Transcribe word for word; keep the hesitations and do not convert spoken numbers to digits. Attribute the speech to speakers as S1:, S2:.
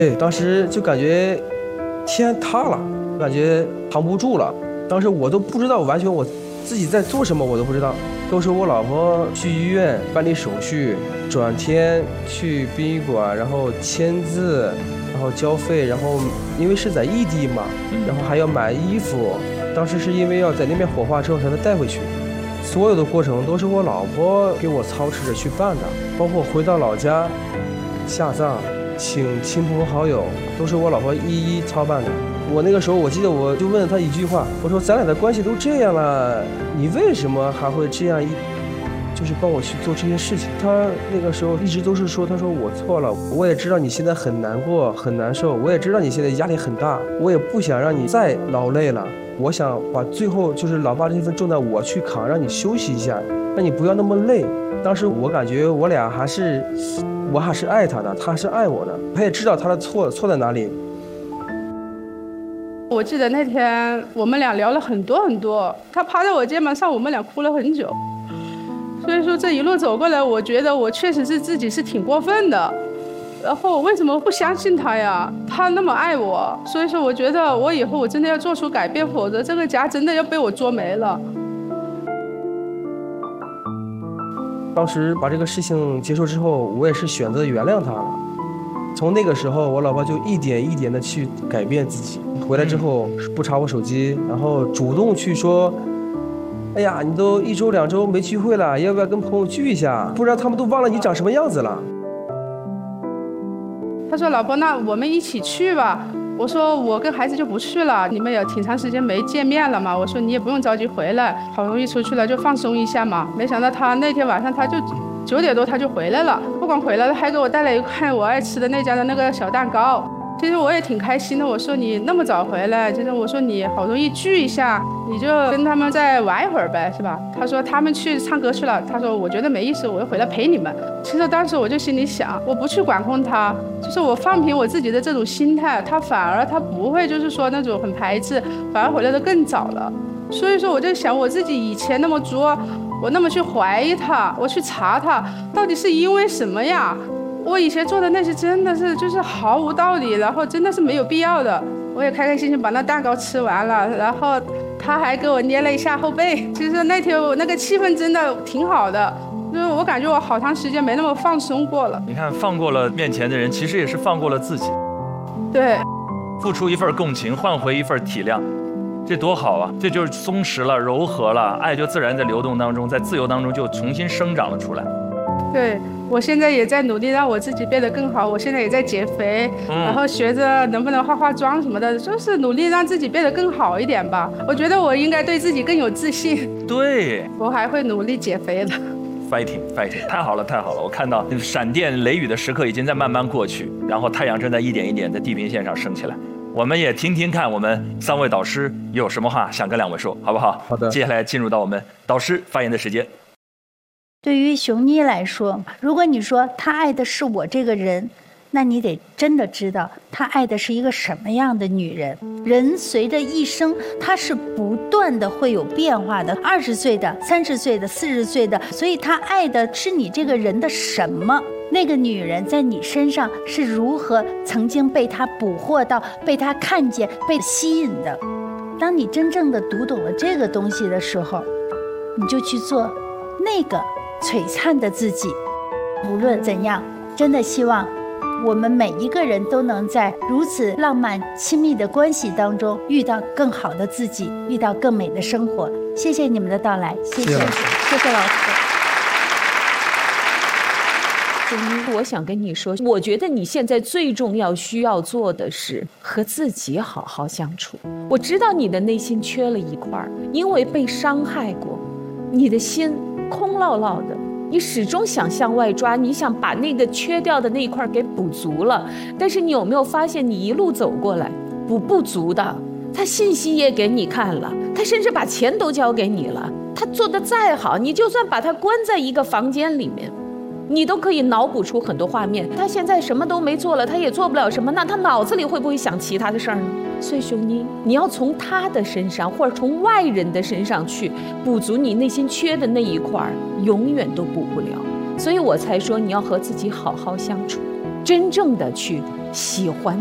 S1: 对，当时就感觉天塌了，感觉扛不住了。当时我都不知道，完全我自己在做什么我都不知道，都是我老婆去医院办理手续，转天去殡仪馆，然后签字，然后交费，然后因为是在异地嘛，然后还要买衣服。当时是因为要在那边火化之后才能带回去，所有的过程都是我老婆给我操持着去办的，包括回到老家下葬请亲朋好友都是我老婆一一操办的。我那个时候我记得我就问他一句话，我说咱俩的关系都这样了，你为什么还会这样一就是帮我去做这些事情？他那个时候一直都是说，他说我错了，我也知道你现在很难过很难受，我也知道你现在压力很大，我也不想让你再劳累了，我想把最后就是老爸这份重担我去扛，让你休息一下，让你不要那么累。当时我感觉我俩还是我还是爱他的，他是爱我的，他也知道他的错错在哪里。
S2: 我记得那天我们俩聊了很多很多，他趴在我肩膀上，我们俩哭了很久。所以说这一路走过来，我觉得我确实是自己是挺过分的。然后我为什么不相信他呀？他那么爱我，所以说我觉得我以后我真的要做出改变，否则这个家真的要被我捉没了。
S1: 当时把这个事情结束之后，我也是选择原谅他了。从那个时候，我老婆就一点一点的去改变自己。回来之后不查我手机，然后主动去说，哎呀，你都一周两周没聚会了，要不要跟朋友聚一下？不然他们都忘了你长什么样子了。
S2: 他说老婆，那我们一起去吧。我说我跟孩子就不去了，你们也挺长时间没见面了嘛。我说你也不用着急回来，好容易出去了就放松一下嘛。没想到他那天晚上他就九点多他就回来了，不光回来了，还给我带了一块我爱吃的那家的那个小蛋糕。其实我也挺开心的，我说你那么早回来，其实我说你好容易聚一下，你就跟他们再玩一会儿呗，是吧？他说他们去唱歌去了，他说我觉得没意思，我要回来陪你们。其实当时我就心里想，我不去管控他，就是我放平我自己的这种心态，他反而他不会就是说那种很排斥，反而回来的更早了。所以说我就想我自己以前那么作，我那么去怀疑他，我去查他到底是因为什么呀？我以前做的那些真的是就是毫无道理，然后真的是没有必要的。我也开开心心把那蛋糕吃完了，然后他还给我捏了一下后背。其实那天我那个气氛真的挺好的，就是我感觉我好长时间没那么放松过了。
S3: 你看，放过了面前的人，其实也是放过了自己。
S2: 对，
S3: 付出一份共情，换回一份体谅，这多好啊！这就是松弛了，柔和了，爱就自然在流动当中，在自由当中就重新生长了出来。
S2: 对，我现在也在努力让我自己变得更好，我现在也在减肥，嗯、然后学着能不能化化妆什么的，就是努力让自己变得更好一点吧。我觉得我应该对自己更有自信。
S3: 对，
S2: 我还会努力减肥的。
S3: fighting fighting， 太好了太好了！我看到闪电雷雨的时刻已经在慢慢过去，然后太阳正在一点一点在地平线上升起来。我们也听听看，我们三位导师有什么话想跟两位说，好不好？
S1: 好的。
S3: 接下来进入到我们导师发言的时间。
S4: 对于熊妮来说，如果你说她爱的是我这个人，那你得真的知道她爱的是一个什么样的女人。人随着一生，她是不断的会有变化的，二十岁的、三十岁的、四十岁的，所以她爱的是你这个人的什么？那个女人在你身上是如何曾经被她捕获到、被她看见、被吸引的。当你真正的读懂了这个东西的时候，你就去做那个璀璨的自己。无论怎样，真的希望我们每一个人都能在如此浪漫亲密的关系当中遇到更好的自己，遇到更美的生活。谢谢你们的到来，谢谢，谢谢老师。
S5: 我想跟你说，我觉得你现在最重要需要做的是和自己好好相处。我知道你的内心缺了一块，因为被伤害过，你的心空落落的，你始终想向外抓，你想把那个缺掉的那一块给补足了。但是你有没有发现，你一路走过来补不足的，他信息也给你看了，他甚至把钱都交给你了，他做得再好，你就算把他关在一个房间里面，你都可以脑补出很多画面。他现在什么都没做了，他也做不了什么，那他脑子里会不会想其他的事儿呢？所以熊妮，你要从他的身上或者从外人的身上去补足你内心缺的那一块，永远都补不了。所以我才说你要和自己好好相处。 真正的去喜欢